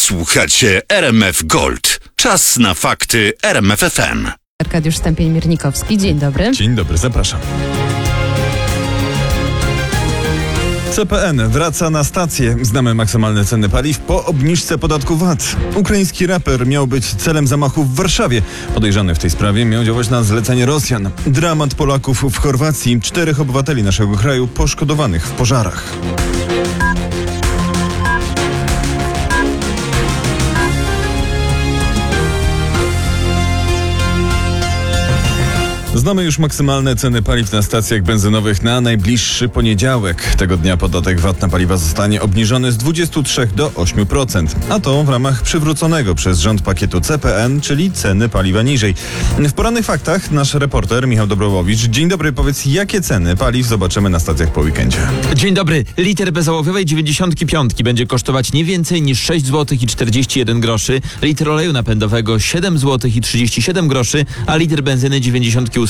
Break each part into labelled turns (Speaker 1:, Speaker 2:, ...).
Speaker 1: Słuchacie RMF Gold. Czas na fakty RMF FM.
Speaker 2: Arkadiusz Stępień-Miernikowski, dzień dobry.
Speaker 3: Dzień dobry, zapraszam. CPN wraca na stację. Znamy maksymalne ceny paliw po obniżce podatku VAT. Ukraiński raper miał być celem zamachu w Warszawie. Podejrzany w tej sprawie miał działać na zlecenie Rosjan. Dramat Polaków w Chorwacji. 4 obywateli naszego kraju poszkodowanych w pożarach. Znamy już maksymalne ceny paliw na stacjach benzynowych na najbliższy poniedziałek. Tego dnia podatek VAT na paliwa zostanie obniżony z 23 do 8%. A to w ramach przywróconego przez rząd pakietu CPN, czyli ceny paliwa niżej. W porannych faktach nasz reporter Michał Dobrołowicz. Dzień dobry, powiedz, jakie ceny paliw zobaczymy na stacjach po weekendzie?
Speaker 4: Dzień dobry. Liter bezołowiowej 95 będzie kosztować nie więcej niż 6 zł i 41 groszy, litr oleju napędowego 7 zł i 37 groszy, a litr benzyny 98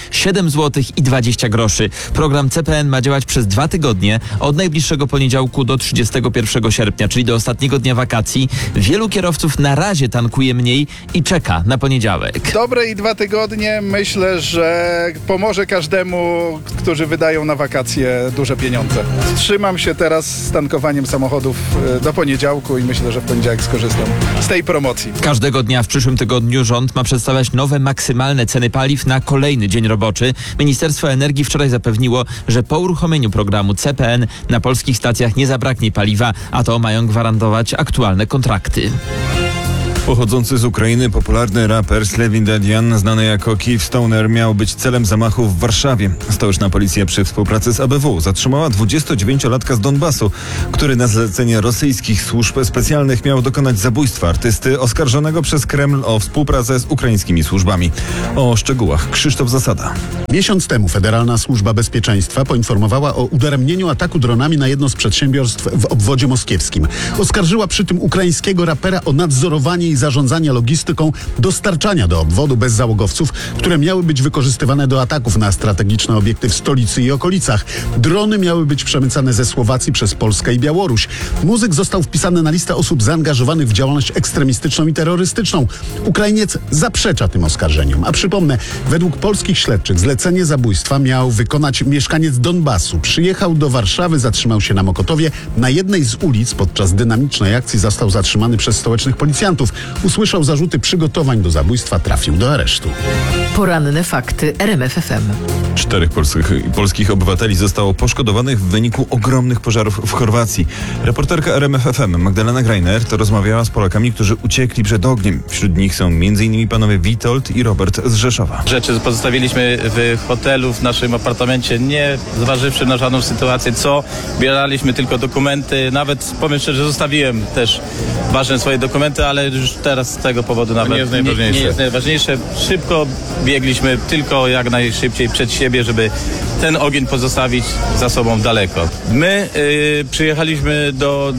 Speaker 4: 7 zł i 20 groszy. Program CPN ma działać przez 2 tygodnie, od najbliższego poniedziałku do 31 sierpnia, czyli do ostatniego dnia wakacji. Wielu kierowców na razie tankuje mniej i czeka na poniedziałek.
Speaker 5: Dobre i 2 tygodnie myślę, że pomoże każdemu, którzy wydają na wakacje duże pieniądze. Wstrzymam się teraz z tankowaniem samochodów do poniedziałku i myślę, że w poniedziałek skorzystam z tej promocji.
Speaker 4: Każdego dnia w przyszłym tygodniu rząd ma przedstawiać nowe maksymalne ceny paliw na kolejny dzień roboczy. Ministerstwo Energii wczoraj zapewniło, że po uruchomieniu programu CPN na polskich stacjach nie zabraknie paliwa, a to mają gwarantować aktualne kontrakty.
Speaker 3: Pochodzący z Ukrainy popularny raper Slevin Dadian, znany jako Kiev Stoner, miał być celem zamachu w Warszawie. Stołeczna policja przy współpracy z ABW zatrzymała 29-latka z Donbasu, który na zlecenie rosyjskich służb specjalnych miał dokonać zabójstwa artysty oskarżonego przez Kreml o współpracę z ukraińskimi służbami. O szczegółach Krzysztof Zasada.
Speaker 6: Miesiąc temu Federalna Służba Bezpieczeństwa poinformowała o udaremnieniu ataku dronami na jedno z przedsiębiorstw w obwodzie moskiewskim. Oskarżyła przy tym ukraińskiego rapera o nadzorowanie i zarządzanie logistyką dostarczania do obwodu bezzałogowców, które miały być wykorzystywane do ataków na strategiczne obiekty w stolicy i okolicach. Drony miały być przemycane ze Słowacji przez Polskę i Białoruś. Muzyk został wpisany na listę osób zaangażowanych w działalność ekstremistyczną i terrorystyczną. Ukrainiec zaprzecza tym oskarżeniom. A przypomnę, według polskich śledczych zlecenie zabójstwa miał wykonać mieszkaniec Donbasu. Przyjechał do Warszawy, zatrzymał się na Mokotowie. Na jednej z ulic podczas dynamicznej akcji został zatrzymany przez stołecznych policjantów. Usłyszał zarzuty przygotowań do zabójstwa, trafił do aresztu.
Speaker 7: Poranne fakty RMF FM.
Speaker 3: 4 polskich obywateli zostało poszkodowanych w wyniku ogromnych pożarów w Chorwacji. Reporterka RMF FM Magdalena Greiner rozmawiała z Polakami, którzy uciekli przed ogniem. Wśród nich są m.in. panowie Witold i Robert z Rzeszowa.
Speaker 8: Rzeczy pozostawiliśmy w hotelu, w naszym apartamencie, nie zważywszy na żadną sytuację, bieraliśmy tylko dokumenty, nawet powiem szczerze, zostawiłem też ważne swoje dokumenty, ale już teraz z tego powodu nawet nie jest najważniejsze. Szybko biegliśmy tylko jak najszybciej przed siebie, żeby ten ogień pozostawić za sobą daleko. My przyjechaliśmy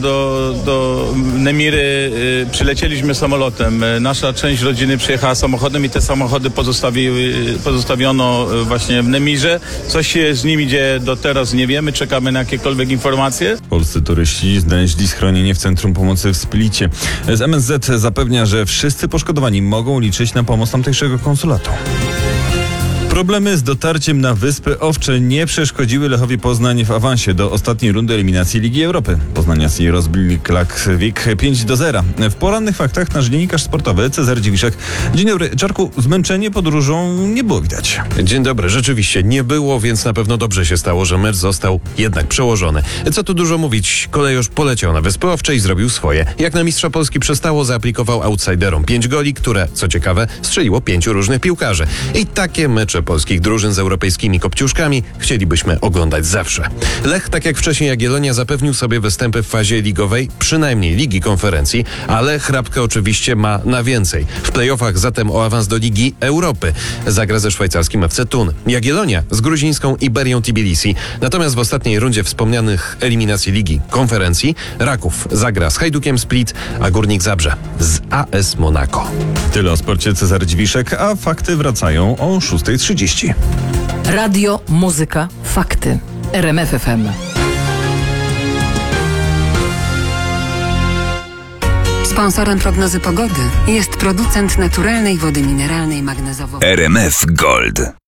Speaker 8: do Nemiry, przylecieliśmy samolotem. Nasza część rodziny przyjechała samochodem i te samochody pozostawiono właśnie w Nemirze. Coś się z nimi dzieje do teraz nie wiemy, czekamy na jakiekolwiek informacje.
Speaker 3: Polscy turyści znaleźli schronienie w Centrum Pomocy w Splicie. Z MSZ zapewnia, że wszyscy poszkodowani mogą liczyć na pomoc tamtejszego konsulatu. Problemy z dotarciem na Wyspy Owcze nie przeszkodziły Lechowi Poznań w awansie do ostatniej rundy eliminacji Ligi Europy. Poznaniacy rozbili Klaksvik 5-0. W porannych faktach nasz dziennikarz sportowy Cezary Dziwiszek. Dzień dobry. Czarku, zmęczenie podróżą nie było widać.
Speaker 9: Dzień dobry. Rzeczywiście nie było, więc na pewno dobrze się stało, że mecz został jednak przełożony. Co tu dużo mówić, kolejorz poleciał na Wyspy Owcze i zrobił swoje. Jak na mistrza Polski przystało, zaaplikował outsiderom 5 goli, które, co ciekawe, strzeliło 5 różnych piłkarzy. I takie mecze polskich drużyn z europejskimi kopciuszkami chcielibyśmy oglądać zawsze. Lech, tak jak wcześniej Jagiellonia, zapewnił sobie występy w fazie ligowej, przynajmniej Ligi Konferencji, ale chrapkę oczywiście ma na więcej. W play-offach zatem o awans do Ligi Europy zagra ze szwajcarskim FC Thun. Jagiellonia z gruzińską Iberią Tbilisi. Natomiast w ostatniej rundzie wspomnianych eliminacji Ligi Konferencji Raków zagra z Hajdukiem Split, a Górnik Zabrze z AS Monaco.
Speaker 3: Tyle o sporcie. Cezary Dziwiszek, a fakty wracają o 6:30.
Speaker 7: Radio, muzyka, fakty. RMF FM.
Speaker 10: Sponsorem prognozy pogody jest producent naturalnej wody mineralnej magnezowo.
Speaker 11: RMF Gold.